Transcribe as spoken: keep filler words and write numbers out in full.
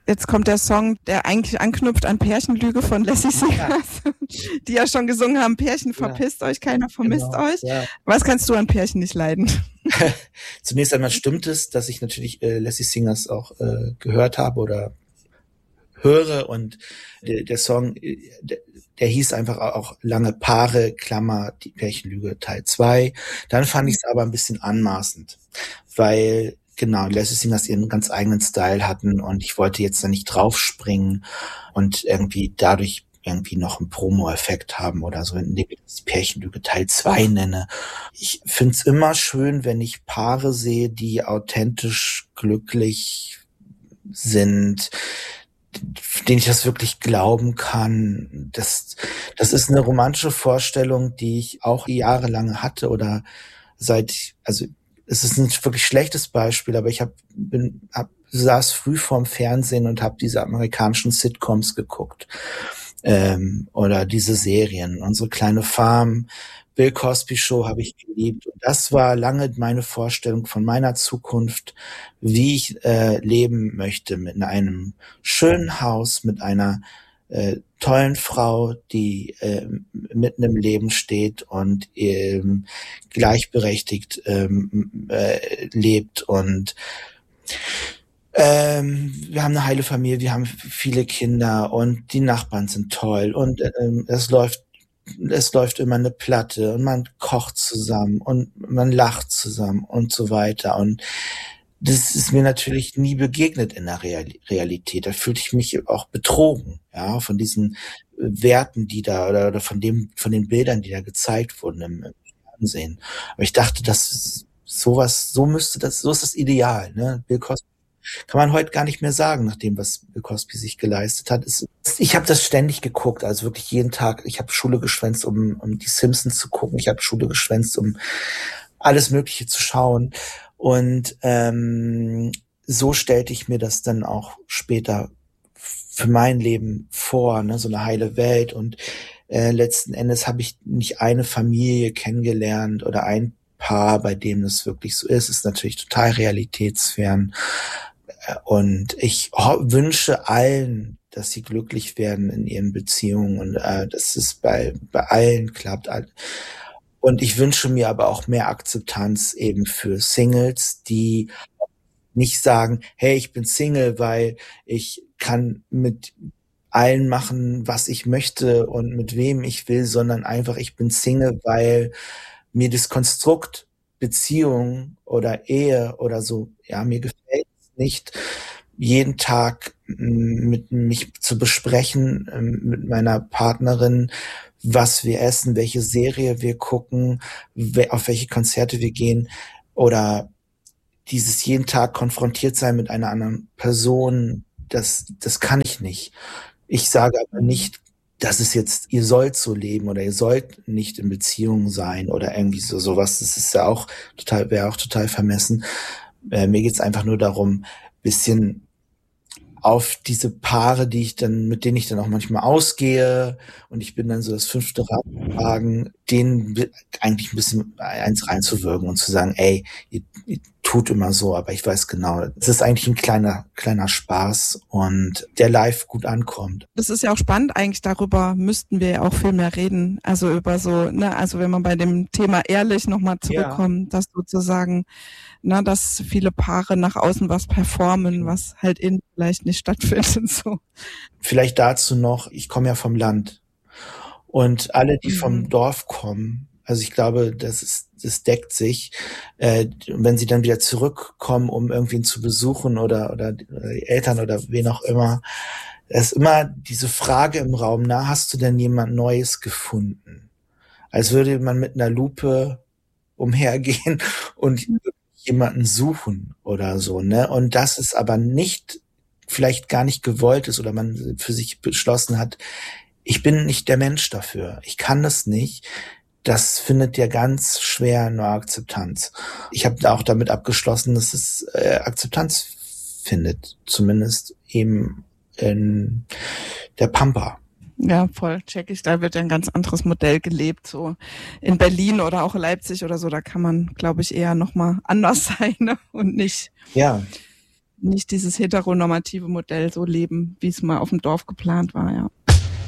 Jetzt kommt der Song, der eigentlich anknüpft an Pärchenlüge von Lassie Singers, ja. die ja schon gesungen haben, Pärchen, verpisst ja. euch, keiner vermisst genau. euch. Ja. Was kannst du an Pärchen nicht leiden? Zunächst einmal stimmt es, dass ich natürlich äh, Lassie Singers auch äh, gehört habe oder höre und der, der Song, der, der hieß einfach auch lange Paare, Klammer, die Pärchenlüge Teil zwei. Dann fand ich es aber ein bisschen anmaßend, weil genau, Lassie Singers ihren ganz eigenen Style hatten und ich wollte jetzt da nicht draufspringen und irgendwie dadurch irgendwie noch einen Promo-Effekt haben oder so, indem ich das Pärchenlüge Teil zwei nenne. Ich finde es immer schön, wenn ich Paare sehe, die authentisch glücklich sind, denen ich das wirklich glauben kann. Das, das ist eine romantische Vorstellung, die ich auch jahrelang hatte oder seit, also es ist ein wirklich schlechtes Beispiel, aber ich hab, bin, hab, saß früh vorm Fernsehen und habe diese amerikanischen Sitcoms geguckt ähm, oder diese Serien. Unsere kleine Farm, Bill Cosby Show habe ich geliebt. Und das war lange meine Vorstellung von meiner Zukunft, wie ich äh, leben möchte mit einem schönen Haus, mit einer äh, tollen Frau, die äh, mitten im Leben steht und ähm, gleichberechtigt ähm, äh, lebt und ähm, wir haben eine heile Familie, wir haben viele Kinder und die Nachbarn sind toll und ähm, es läuft es läuft immer eine Platte und man kocht zusammen und man lacht zusammen und so weiter und das ist mir natürlich nie begegnet in der Realität. Da fühlte ich mich auch betrogen, ja, von diesen Werten, die da, oder, oder von dem, von den Bildern, die da gezeigt wurden im, im Fernsehen. Aber ich dachte, dass sowas, so müsste das, so ist das Ideal, ne? Bill Cosby kann man heute gar nicht mehr sagen, nach dem, was Bill Cosby sich geleistet hat. Es, ich habe das ständig geguckt, also wirklich jeden Tag. Ich habe Schule geschwänzt, um, um die Simpsons zu gucken. Ich habe Schule geschwänzt, um alles Mögliche zu schauen. Und ähm, so stellte ich mir das dann auch später für mein Leben vor, ne, so eine heile Welt. Und äh, letzten Endes habe ich nicht eine Familie kennengelernt oder ein Paar, bei dem das wirklich so ist. Ist natürlich total realitätsfern. Und ich ho- wünsche allen, dass sie glücklich werden in ihren Beziehungen und äh, dass es bei bei allen klappt. Und ich wünsche mir aber auch mehr Akzeptanz eben für Singles, die nicht sagen, hey, ich bin Single, weil ich kann mit allen machen, was ich möchte und mit wem ich will, sondern einfach, ich bin Single, weil mir das Konstrukt Beziehung oder Ehe oder so, ja, mir gefällt es nicht, jeden Tag mit mich zu besprechen, mit meiner Partnerin, was wir essen, welche Serie wir gucken, auf welche Konzerte wir gehen oder dieses jeden Tag konfrontiert sein mit einer anderen Person, das, das kann ich nicht. Ich sage aber nicht, dass es jetzt, ihr sollt so leben oder ihr sollt nicht in Beziehung sein oder irgendwie so sowas. Das ist ja auch total, wäre auch total vermessen. Äh, mir geht's einfach nur darum, bisschen auf diese Paare, die ich dann, mit denen ich dann auch manchmal ausgehe und ich bin dann so das fünfte Rad tragen, denen eigentlich ein bisschen eins reinzuwirken und zu sagen, ey, ihr, ihr tut immer so, aber ich weiß genau, es ist eigentlich ein kleiner, kleiner Spaß und der live gut ankommt. Das ist ja auch spannend eigentlich, darüber müssten wir ja auch viel mehr reden, also über so, ne, also wenn man bei dem Thema ehrlich nochmal zurückkommt, ja. dass sozusagen, na, dass viele Paare nach außen was performen, was halt innen vielleicht nicht stattfindet, so. Vielleicht dazu noch, ich komme ja vom Land und alle, die mhm. vom Dorf kommen, also ich glaube, das ist, das deckt sich, äh, wenn sie dann wieder zurückkommen, um irgendwen zu besuchen oder, oder die Eltern oder wen auch immer, da ist immer diese Frage im Raum, na, hast du denn jemand Neues gefunden? Als würde man mit einer Lupe umhergehen und jemanden suchen oder so, ne? Und das ist aber nicht, vielleicht gar nicht gewollt ist oder man für sich beschlossen hat, ich bin nicht der Mensch dafür. Ich kann das nicht. Das findet ja ganz schwer nur Akzeptanz. Ich habe auch damit abgeschlossen, dass es äh, Akzeptanz findet, zumindest eben in der Pampa. Ja, voll, check ich. Da wird ein ganz anderes Modell gelebt, so in Berlin oder auch Leipzig oder so. Da kann man, glaube ich, eher nochmal anders sein, ne? Und nicht. Ja. nicht dieses heteronormative Modell so leben, wie es mal auf dem Dorf geplant war, ja.